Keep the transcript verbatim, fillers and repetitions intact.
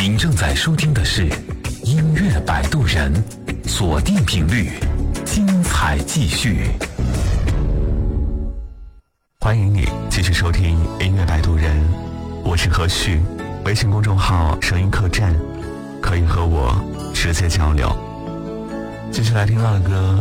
您正在收听的是音乐摆渡人，锁定频率，精彩继续。欢迎你继续收听音乐摆渡人，我是何旭，微信公众号声音客栈，可以和我直接交流。继续来听到的歌